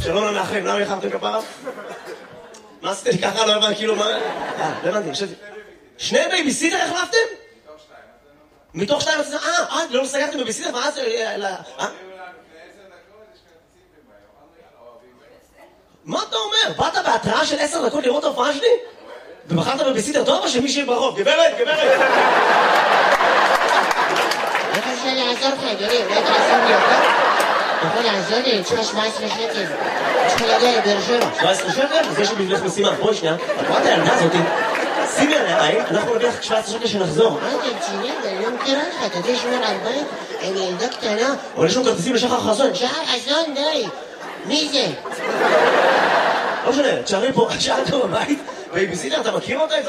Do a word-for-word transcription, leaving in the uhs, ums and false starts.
שלום לנחם, למה יחרתם כפרה? מה עשיתם לי ככה? לא הבנתי, כאילו מה... אה, לא הבנתי, חשבתי. שני בייביסיטר החלפתם? מתוך שתיים. מתוך שתיים? אה, אה, לא סגרתם בייביסיטר? ואז... אה? מה אתה אומר? באת בהתראה של עשר דקות לראות ההופעה שלי? ובחרת בבייביסיטר טוב או שמישהי ברוב? גברת, גברת! איך אפשר לעזור לך, אדוני? אולי תעזור לי אותה? אתה יכול לעזור לי? אני צריכה שבע עשרה שקל. אני צריכה להגיע לבאר שבע. שבע עשרה שקל? אז יש לי בשבילך משימה. בואי שנייה. את רואה את הילדה הזאתי? שימי עליה עין, אנחנו נביא לך שבע עשרה שקל שנחזור. מה אתה רציני? אני לא מכירה לך. אתה יודע לשמור על בית? אני ילדה קטנה. אבל יש לנו כרטיסים לשחר חסון. שחר חסון, די. מי זה? לא משנה, תשארי פה, שאלת בבית, בייביסיטר, אתה מכיר אותה?